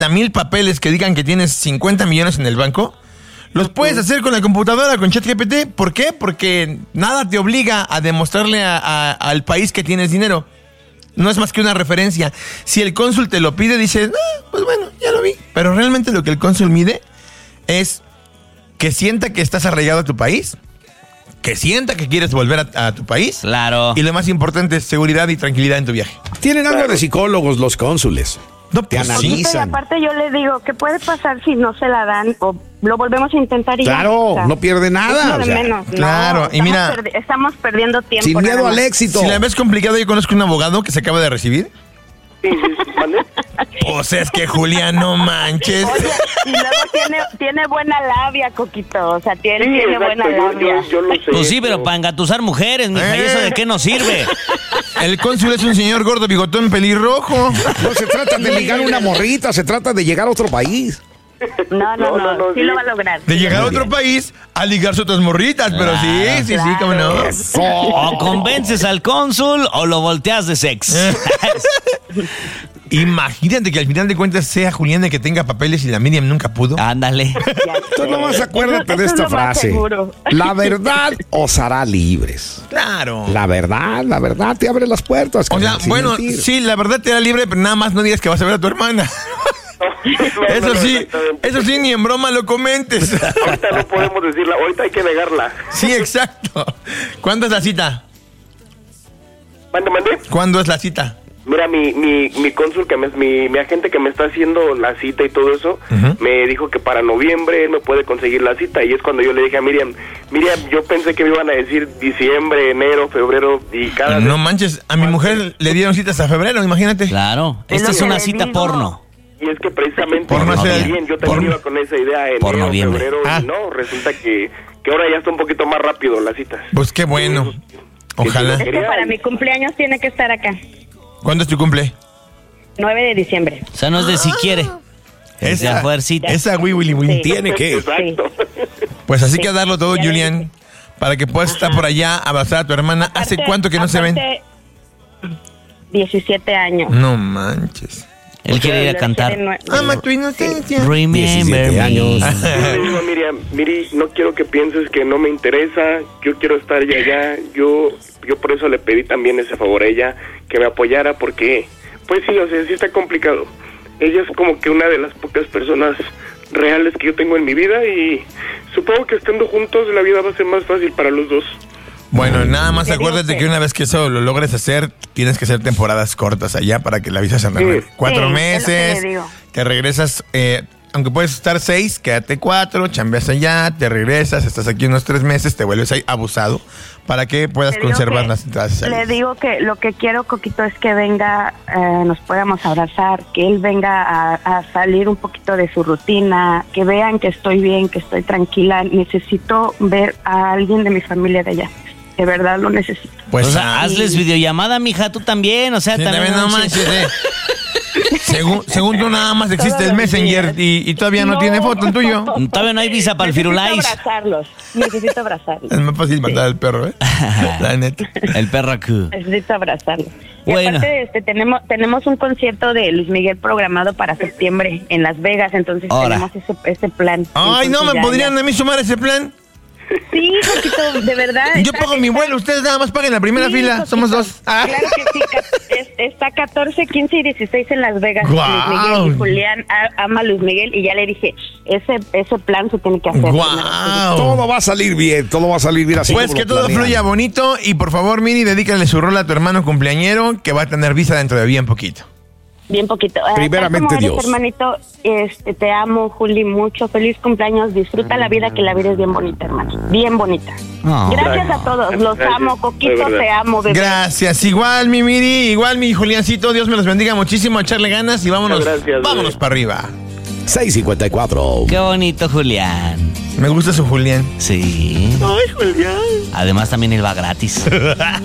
50,000 papeles que digan que tienes 50 millones en el banco, los puedes hacer con la computadora, con ChatGPT. ¿Por qué? Porque nada te obliga a demostrarle al país que tienes dinero. No es más que una referencia. Si el cónsul te lo pide, dices, pues bueno, ya lo vi. Pero realmente lo que el cónsul mide es que sienta que estás arraigado a tu país, que sienta que quieres volver a tu país. Claro. Y lo más importante es seguridad y tranquilidad en tu viaje. Tienen algo de psicólogos los cónsules. No, te pues sí. analizan. Y aparte yo le digo, ¿qué puede pasar si no se la dan o lo volvemos a intentar y Claro, ya? O sea, no pierde nada. es lo de O sea, menos. claro, No, y mira, estamos perdiendo tiempo. sin miedo nada al más. éxito. Si la ves complicado, yo conozco un abogado que se acaba de recibir. Sí, ¿mande? O sea, es que Julián, no manches. Oye, y luego tiene buena labia, Coquito. O sea, tiene exacto, buena labia. yo lo sé. Pues sí, pero para engatusar mujeres, mija, ¿y eso de qué nos sirve? El cónsul es un señor gordo, bigotón, pelirrojo. No se trata de ligar una morrita, se trata de llegar a otro país. No, sí sí. lo va a lograr. De llegar a Muy otro bien. país a ligarse otras morritas, pero sí, cómo no. O convences al cónsul o lo volteas de sex. Imagínate que al final de cuentas sea Julián el que tenga papeles y la Miriam nunca pudo. Ándale. Tú nomás acuérdate de Eso esta es lo más frase. seguro. La verdad os hará libres. Claro. La verdad te abre las puertas. O sea, carnal, sin bueno, mentir. sí, la verdad te da libre, pero nada más no digas que vas a ver a tu hermana. Eso sí, ni en broma lo comentes. Ahorita no podemos decirla, ahorita hay que negarla. Sí, exacto. ¿Cuándo es la cita? Mande. ¿Cuándo es la cita? Mira, mi cónsul, mi agente que me está haciendo la cita y todo eso, me dijo que para noviembre él me puede conseguir la cita. Y es cuando yo le dije a Miriam, yo pensé que me iban a decir diciembre, enero, febrero y cada No manches, a mi mujer le dieron citas a febrero, imagínate. Claro, Es esta lo es que una le cita digo. porno. Y es que precisamente Por no ser- yo también iba con esa idea Por enero, noviembre. febrero, y no, resulta que ahora ya está un poquito más rápido las citas. Pues qué bueno. Ojalá. Es que para mi cumpleaños tiene que estar acá. ¿Cuándo es tu cumple? 9 de diciembre. O sea, no es de si quiere. Es de a fuercita. Esa Willy. Sí. Tiene que. Exacto. Pues así Sí. que darlo todo, Ya le Julián, para que puedas estar por allá, abrazar a tu hermana. ¿Hace Aparte- cuánto que no se ven? aparte, 17 años. No manches. Él quiere ir a cantar. Ama tu inocencia. Remember 17 me. años. Yo le digo a Miriam, Miri, no quiero que pienses que no me interesa, yo quiero estar ya allá, yo por eso le pedí también ese favor a ella, que me apoyara, porque, pues sí, o sea, sí está complicado. Ella es como que una de las pocas personas reales que yo tengo en mi vida y supongo que estando juntos la vida va a ser más fácil para los dos. Bueno, nada más Te digo acuérdate que- que una vez que eso lo logres hacer, tienes que hacer temporadas cortas allá para que la visa se renueve. Sí. 4 Sí, es lo que meses, le digo. te regresas, aunque puedes estar 6, quédate 4, chambeas allá, te regresas, estás aquí unos 3 meses, te vuelves ahí abusado para que puedas Le digo conservar que- las entradas y Le salidas. digo que lo que quiero, Coquito, es que venga, nos podamos abrazar, que él venga a salir un poquito de su rutina, que vean que estoy bien, que estoy tranquila. Necesito ver a alguien de mi familia de allá. De verdad lo necesito. Pues O sea, hazles videollamada, mija, tú también. O sea, sí, también. no manches, según tú nada más existe Todos el los Messenger y todavía no tiene foto el tuyo. Todavía no hay visa para el Necesito Firulais. Necesito abrazarlos. Es más fácil matar al perro, ¿eh? La neta. El perro aquí. Necesito abrazarlos. Y Bueno. aparte, tenemos un concierto de Luis Miguel programado para septiembre en Las Vegas, entonces Ahora. tenemos ese plan. Ay, no, Entonces ¿me ya- podrían a mí sumar ese plan? Sí, Coquito, de verdad. Yo pago mi vuelo, ustedes nada más paguen la primera Sí, fila, Coquito, somos 2. Ah. Claro que sí, está 14, 15 y 16 en Las Vegas. Guau. Luis Miguel y Julián ama a Luis Miguel y ya le dije, ese plan se tiene que hacer. Guau. Todo va a salir bien, todo va a salir bien así. Pues como que lo todo planean. fluya bonito y por favor, Mini, dedícale su rol a tu hermano cumpleañero que va a tener visa dentro de bien poquito. Bien poquito. Primeramente, Tal como eres, Dios. hermanito, te amo, Juli, mucho. Feliz cumpleaños. Disfruta la vida, que la vida es bien bonita, hermano. Bien bonita. Oh. Gracias a todos. Los Gracias. amo, Coquito, De verdad. te amo, bebé. Gracias, igual mi Miri, igual mi Juliancito, Dios me los bendiga muchísimo, a echarle ganas y vámonos, Muchas gracias, vámonos bebé. para arriba. 6:54. Qué bonito, Julián. Me gusta su Julián. Sí. Ay, Julián. Además, también él va gratis.